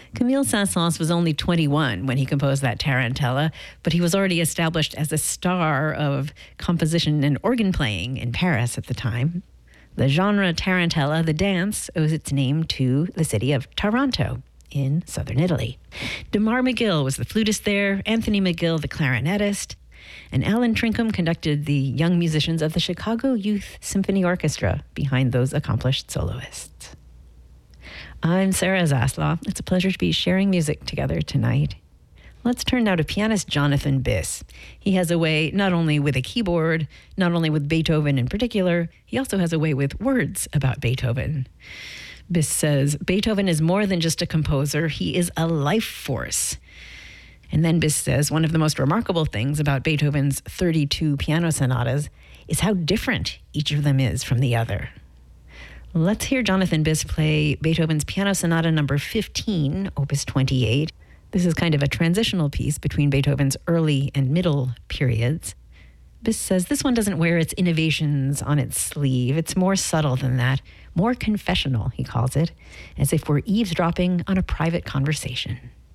Camille Saint-Saëns was only 21 when he composed that Tarantella, but he was already established as a star of composition and organ playing in Paris at the time. The genre Tarantella, the dance, owes its name to the city of Taranto in southern Italy. Damar McGill was the flutist there, Anthony McGill the clarinetist, and Alan Trinkum conducted the young musicians of the Chicago Youth Symphony Orchestra behind those accomplished soloists. I'm Sarah Zaslow. It's a pleasure to be sharing music together tonight. Let's turn now to pianist Jonathan Biss. He has a way not only with a keyboard, not only with Beethoven in particular, he also has a way with words about Beethoven. Biss says, Beethoven is more than just a composer, he is a life force. And then Biss says, one of the most remarkable things about Beethoven's 32 piano sonatas is how different each of them is from the other. Let's hear Jonathan Biss play Beethoven's Piano Sonata number 15, opus 28. This is kind of a transitional piece between Beethoven's early and middle periods. Biss says this one doesn't wear its innovations on its sleeve. It's more subtle than that, more confessional, he calls it, as if we're eavesdropping on a private conversation.